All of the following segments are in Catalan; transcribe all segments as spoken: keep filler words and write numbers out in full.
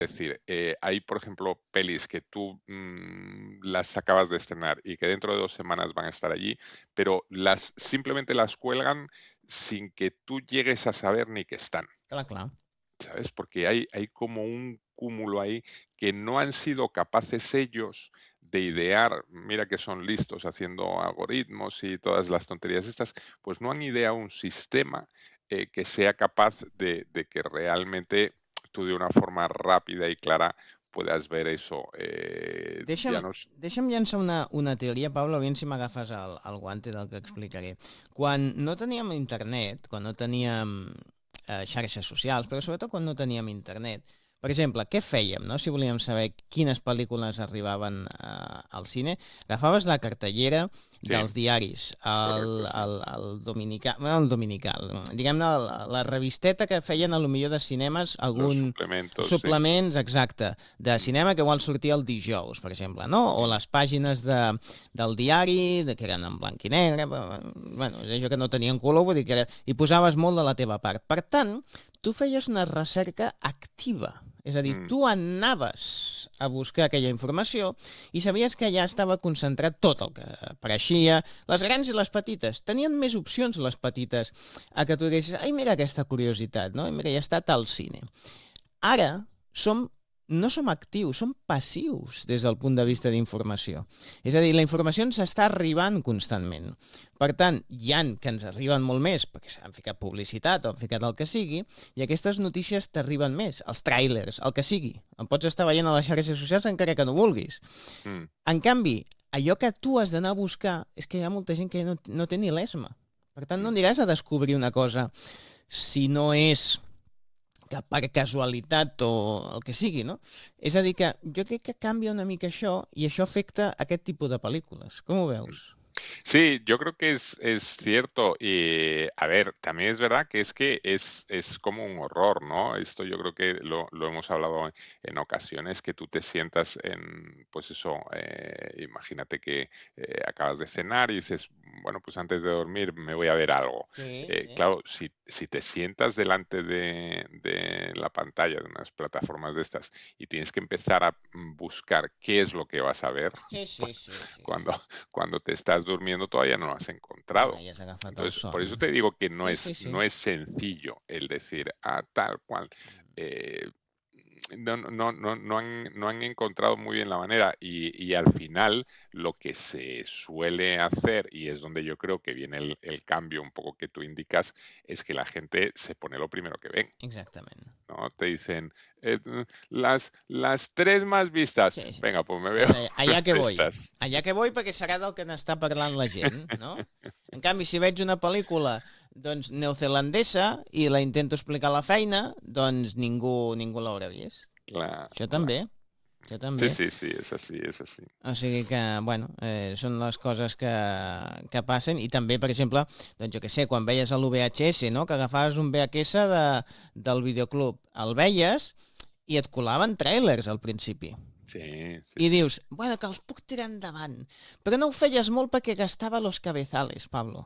Es decir, eh, hay, por ejemplo, pelis que tú mm, las acabas de estrenar y que dentro de dos semanas van a estar allí, pero las simplemente las cuelgan sin que tú llegues a saber ni que están, Clar, clar. ¿sabes? Porque hay, hay como un cúmulo ahí que no han sido capaces ellos de idear, mira que son listos haciendo algoritmos y todas las tonterías estas, pues no han ideado un sistema eh, que sea capaz de, de que realmente tú de una forma rápida y clara puedas ver eso. Eh, Deixa'm, ya no es- deixa'm llançar una, una teoria, Pablo, aviam si m'agafes el, el guante del que explicaré. Quan no teníem internet, quan no teníem eh, xarxes socials, però sobretot quan no teníem internet, per exemple, què fèiem, no? Si volíem saber quines pel·lícules arribaven eh, al cine, agafaves la cartellera Sí, dels diaris, el, correcto, sí. el, el dominical, no el dominical, diguem-ne la, la revisteta que feien a lo millor de cinemes, Los algun suplementos, sí. suplements, exacte, de Mm, cinema que igual sortia el dijous, per exemple, no? O mm, les pàgines de, del diari, de, que eren en blanc i negre, però, bueno, és allò que no tenien color, vull dir que era, hi posaves molt de la teva part. Per tant, tu feies una recerca activa, és a dir, mm. tu anaves a buscar aquella informació i sabies que allà estava concentrat tot el que apareixia, les grans i les petites. Tenien més opcions les petites a que tu diguessis, ai, mira aquesta curiositat, no? I mira, ja està al cine. Ara som, no som actius, som passius des del punt de vista d'informació. És a dir, la informació ens està arribant constantment. Per tant, hi han que ens arriben molt més perquè s'han ficat publicitat o han ficat el que sigui, i aquestes notícies t'arriben més, els tràilers, el que sigui. En pots estar veient a les xarxes socials encara que no vulguis. Mm. En canvi, allò que tu has d'anar a buscar és que hi ha molta gent que no, no té ni l'esma. Per tant, no aniràs a descobrir una cosa si no és que per casualitat o el que sigui, no? És a dir, que jo crec que canvia una mica això i això afecta aquest tipus de pel·lícules. Com ho veus? Sí, yo creo que es, es cierto. Y a ver, también es verdad que es que es, es como un horror, ¿no? Esto yo creo que lo, lo hemos hablado en, en ocasiones, que tú te sientas en, pues eso, eh, imagínate que eh, acabas de cenar y dices, bueno, pues antes de dormir me voy a ver algo. Sí, Eh, sí. claro, si, si te sientas delante de, de la pantalla de unas plataformas de estas y tienes que empezar a mm, buscar qué es lo que vas a ver, Sí, sí, sí, sí. cuando, cuando te estás durmiendo todavía no lo has Clar, encontrado. ja has agafat el Entonces, por son. eso te digo que no Sí, es, sí, sí. no es sencillo el decir, ah, tal cual. eh, no, no, no, no, no han, no han encontrado muy bien la manera y, y al final lo que se suele hacer, y es donde yo creo que viene el, el cambio un poco que tú indicas, es que la gente se pone lo primero que ven. Exactament. ¿No? Te dicen, eh, las, las tres más vistas. Sí, sí. Venga, pues me veo És allà, allà que voy. estas. Allà que voy perquè serà del que n'està parlant la gent, no? En canvi, si veig una pel·lícula doncs, neozelandesa i la intento explicar a la feina, doncs ningú, ningú l'haurà vist. Claro, Això claro. també. Això Sí, també. sí, sí, es así, es así. O sigui que, bueno, eh, són les coses que, que passen i també, per exemple, doncs jo què sé, quan veies l'U V H S, no?, que agafaves un V H S de, del videoclub, el veies i et colaven tràilers al principi. Sí, sí, I sí. dius, bueno, que els puc tirar endavant. Però no ho feies molt perquè gastava los cabezales, Pablo.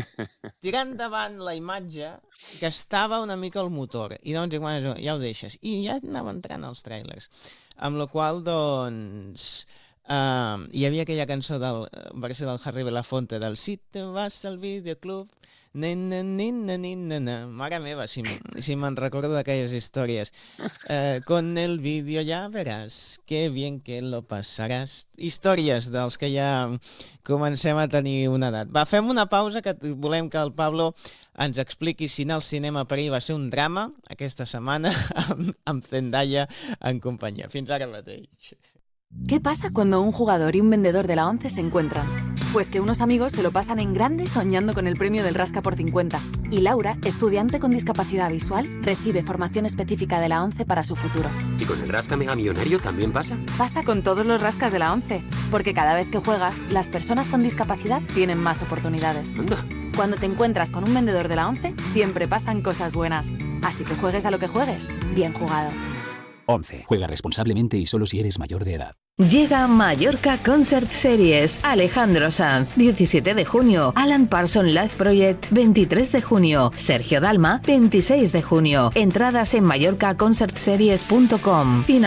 Tirar endavant la imatge gastava una mica el motor. I doncs, bueno, ja ho deixes. I ja anaven entrant els trailers. Amb la qual, doncs... Uh, hi havia aquella cançó del versió del Harry Belafonte del Si te vas al videoclub nena, nena, nena, nena. Mare meva, si, m- si me'n recordo d'aquelles històries. Eh, con el vídeo ya verás, qué bien que lo pasaràs. Històries dels que ja comencem a tenir una edat. Va, fem una pausa que t- volem que el Pablo ens expliqui si anar al cinema per ell va ser un drama aquesta setmana amb, amb Zendaya en companyia. Fins ara mateix. ¿Qué pasa cuando un jugador y un vendedor de la ONCE se encuentran? Pues que unos amigos se lo pasan en grande soñando con el premio del Rasca por cincuenta. Y Laura, estudiante con discapacidad visual, recibe formación específica de la ONCE para su futuro. ¿Y con el Rasca Mega Millonario también pasa? Pasa con todos los rascas de la ONCE, porque cada vez que juegas, las personas con discapacidad tienen más oportunidades. Anda. Cuando te encuentras con un vendedor de la ONCE, siempre pasan cosas buenas. Así que juegues a lo que juegues, bien jugado. once. Juega responsablemente y solo si eres mayor de edad. Llega Mallorca Concert Series. Alejandro Sanz, diecisiete de junio. Alan Parsons Live Project, veintitrés de junio. Sergio Dalma, veintiséis de junio. Entradas en mallorca concert series punto com.